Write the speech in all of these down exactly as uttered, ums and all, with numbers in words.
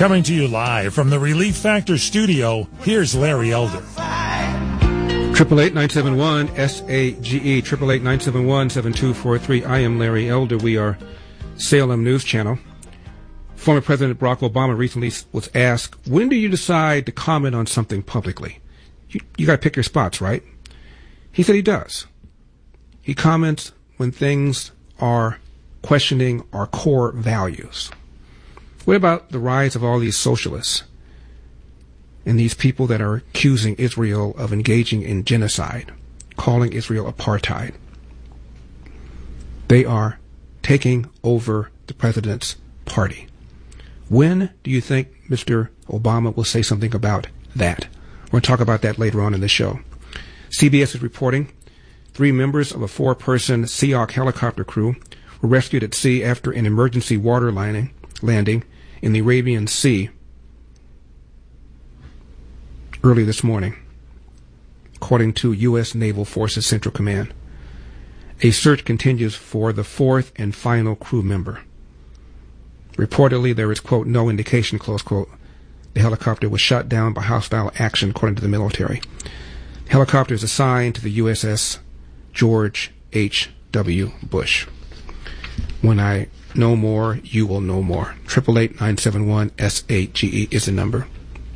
Coming to you live from the Relief Factor studio, here's Larry Elder. Triple eight nine seven one S A G E, triple eight nine seven one seven two four three. I am Larry Elder. We are Salem News Channel. Former President Barack Obama recently was asked, when do you decide to comment on something publicly? You, you got to pick your spots, right? He said he does. He comments when things are questioning our core values. What about the rise of all these socialists and these people that are accusing Israel of engaging in genocide, calling Israel apartheid? They are taking over the president's party. When do you think Mister Obama will say something about that? We're going to talk about that later on in the show. C B S is reporting three members of a four-person Seahawk helicopter crew were rescued at sea after an emergency water landing, landing in the Arabian Sea early this morning, according to U S Naval Forces Central Command. A search continues for the fourth and final crew member. Reportedly, there is, quote, no indication, close quote, the helicopter was shot down by hostile action, according to the military. The helicopter is assigned to the U S S George H W. Bush. When I know more, you will know more. Triple eight nine seven one S A G E is the number.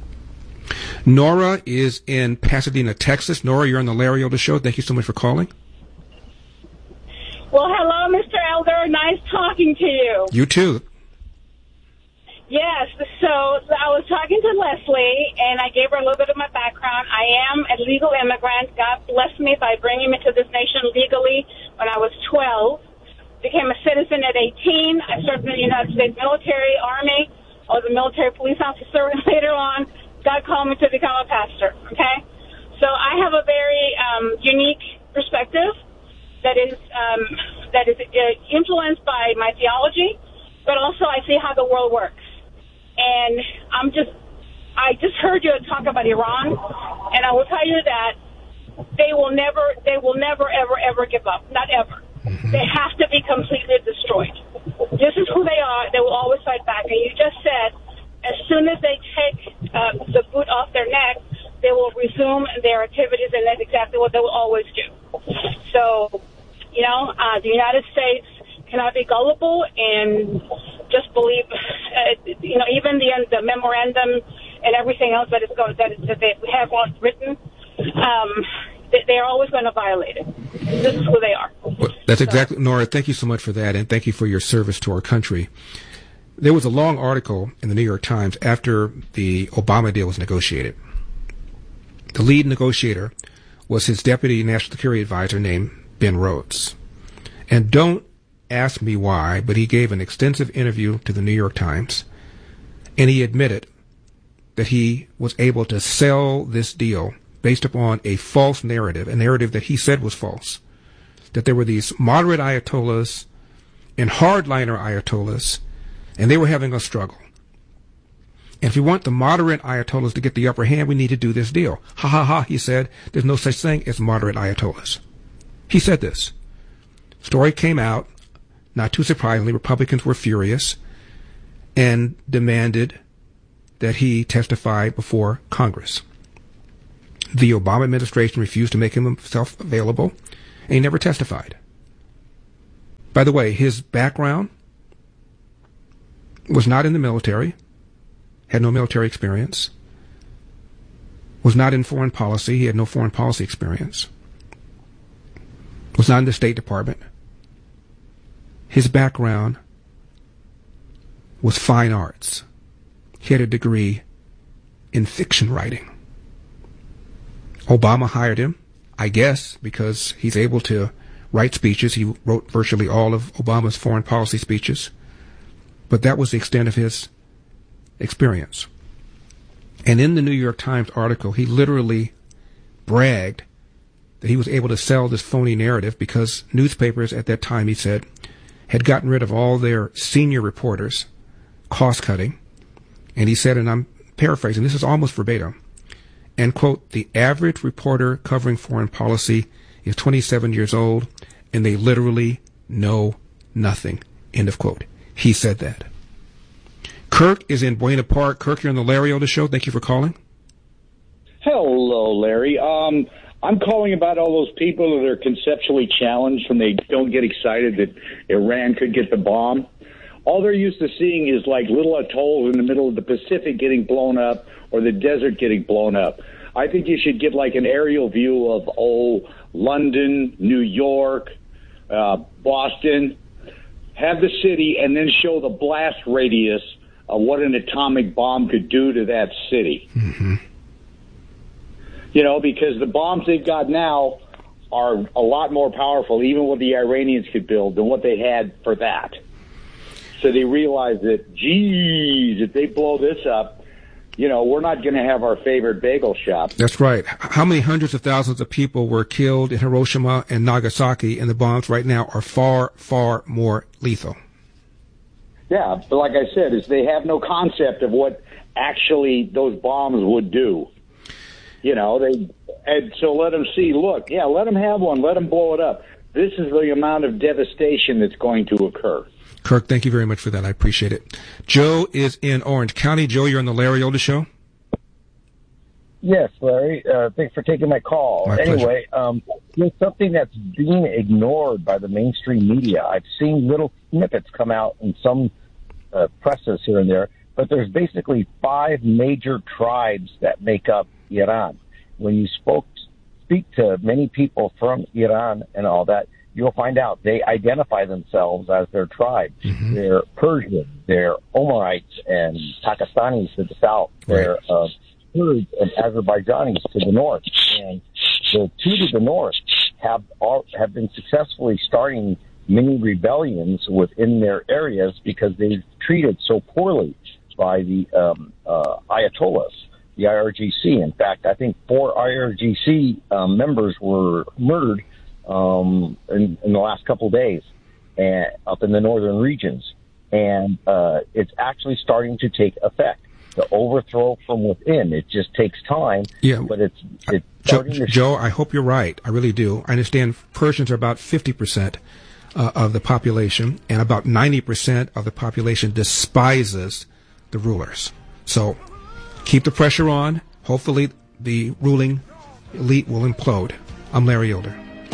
Nora is in Pasadena, Texas. Nora, you're on the Larry Elder Show. Thank you so much for calling. Well, hello, Mister Elder. Nice talking to you. You too. Yes, so I was talking to Leslie, and I gave her a little bit of my background. I am a legal immigrant. God blessed me by bringing me to this nation legally when I was twelve. Became a citizen at eighteen. I served in the United States military, Army. I was a military police officer, and later on, God called me to become a pastor, okay? So I have a very um, unique perspective that is um, that is uh, influenced by my theology, but also I see how the world works. And I'm just, I just heard you talk about Iran, and I will tell you that they will never, they will never, ever, ever give up. Not ever. Mm-hmm. They have to be completely destroyed. This is who they are. They will always fight back. And you just said, as soon as they take uh, the boot off their neck, they will resume their activities, and that's exactly what they will always do. So, you know, uh, the United States cannot be gullible and just believe, uh, you know, even the the memorandum and everything else that is going that, that they have on written, um, they, they are always going to violate it. This is who they are. Well, that's exactly, Nora. Thank you so much for that, and thank you for your service to our country. There was a long article in the New York Times after the Obama deal was negotiated. The lead negotiator was his deputy national security advisor named Ben Rhodes, and don't asked me why, but he gave an extensive interview to the New York Times, and he admitted that he was able to sell this deal based upon a false narrative, a narrative that he said was false, that there were these moderate Ayatollahs and hardliner Ayatollahs, and they were having a struggle. And if we want the moderate Ayatollahs to get the upper hand, we need to do this deal. Ha ha ha, he said, there's no such thing as moderate Ayatollahs. He said this. Story came out. Not too surprisingly, Republicans were furious and demanded that he testify before Congress. The Obama administration refused to make himself available, and he never testified. By the way, his background was not in the military, had no military experience, was not in foreign policy, he had no foreign policy experience, was not in the State Department. His background was fine arts. He had a degree in fiction writing. Obama hired him, I guess, because he's able to write speeches. He wrote virtually all of Obama's foreign policy speeches. But that was the extent of his experience. And in the New York Times article, he literally bragged that he was able to sell this phony narrative because newspapers at that time, he said, had gotten rid of all their senior reporters, cost-cutting, and he said, and I'm paraphrasing, this is almost verbatim, and, quote, the average reporter covering foreign policy is twenty-seven years old, and they literally know nothing, end of quote. He said that. Kirk is in Buena Park. Kirk, you're on the Larry Elder Show. Thank you for calling. Hello, Larry. Um, I'm calling about all those people that are conceptually challenged when they don't get excited that Iran could get the bomb. All they're used to seeing is like little atolls in the middle of the Pacific getting blown up or the desert getting blown up. I think you should get like an aerial view of, oh, London, New York, uh, Boston, have the city, and then show the blast radius of what an atomic bomb could do to that city. Mm-hmm. You know, because the bombs they've got now are a lot more powerful, even what the Iranians could build, than what they had for that. So they realize that, geez, if they blow this up, you know, we're not going to have our favorite bagel shop. That's right. How many hundreds of thousands of people were killed in Hiroshima and Nagasaki, and the bombs right now are far, far more lethal? Yeah, but like I said, is they have no concept of what actually those bombs would do. You know, they and so let them see, look, yeah, let them have one, let them blow it up. This is the amount of devastation that's going to occur. Kirk, thank you very much for that. I appreciate it. Joe is in Orange County. Joe, you're on the Larry Elder Show. Yes, Larry. Uh, thanks for taking my call. My anyway, um, there's something that's being ignored by the mainstream media. I've seen little snippets come out in some uh, presses here and there, but there's basically five major tribes that make up Iran. When you spoke, speak to many people from Iran and all that, you'll find out they identify themselves as their tribe. Mm-hmm. They're Persian, they're Omarites and Pakistanis to the south. They're Right. uh, Kurds and Azerbaijanis to the north. And the two to the north have all, have been successfully starting many rebellions within their areas because they've treated so poorly by the um, uh, Ayatollahs, the I R G C. In fact, I think four I R G C um, members were murdered um, in, in the last couple of days and, up in the northern regions. And uh, it's actually starting to take effect. The overthrow from within, it just takes time, Yeah. but it's, it's Joe, starting to... Joe, I hope you're right. I really do. I understand Persians are about fifty percent uh, of the population, and about ninety percent of the population despises the rulers. So keep the pressure on. Hopefully the ruling elite will implode. I'm Larry Elder.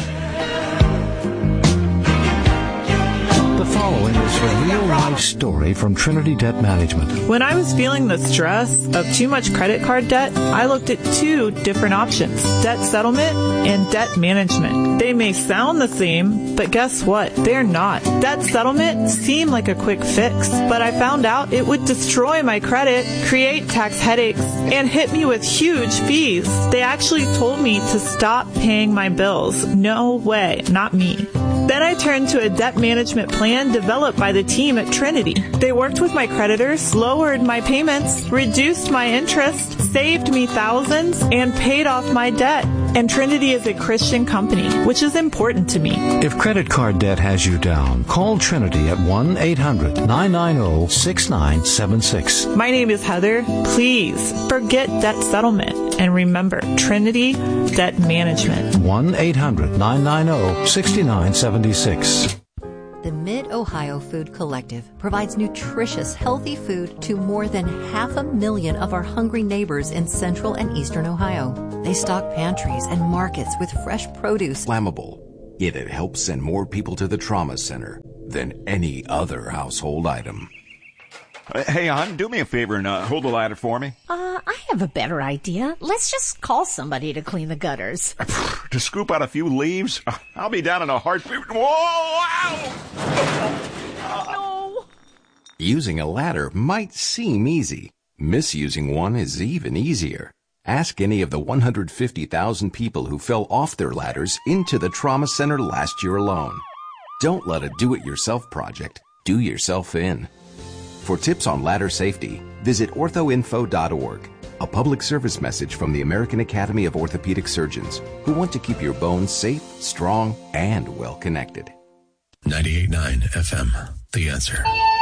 The following is a real-life story from Trinity Debt Management. When I was feeling the stress of too much credit card debt, I looked at two different options, debt settlement and debt management. They may sound the same, but guess what? They're not. Debt settlement seemed like a quick fix, but I found out it would destroy my credit, create tax headaches, and hit me with huge fees. They actually told me to stop paying my bills. No way, not me. Then I turned to a debt management plan developed by the team at Trinity. They worked with my creditors, lowered my payments, reduced my interest, saved me thousands, and paid off my debt. And Trinity is a Christian company, which is important to me. If credit card debt has you down, call Trinity at one eight hundred nine nine zero six nine seven six. My name is Heather. Please forget debt settlement and remember Trinity Debt Management. one eight hundred nine nine zero six nine seven six. The Mid-Ohio Food Collective provides nutritious, healthy food to more than half a million of our hungry neighbors in central and eastern Ohio. They stock pantries and markets with fresh produce. Flammable, yet it helps send more people to the trauma center than any other household item. Uh, hey, hon, do me a favor and uh, hold the ladder for me. Uh, I have a better idea. Let's just call somebody to clean the gutters. To scoop out a few leaves? Uh, I'll be down in a heartbeat. Whoa! Ow! No! Using a ladder might seem easy. Misusing one is even easier. Ask any of the one hundred fifty thousand people who fell off their ladders into the trauma center last year alone. Don't let a do-it-yourself project do yourself in. For tips on ladder safety, visit ortho info dot org, a public service message from the American Academy of Orthopedic Surgeons, who want to keep your bones safe, strong, and well-connected. ninety-eight point nine F M, The Answer.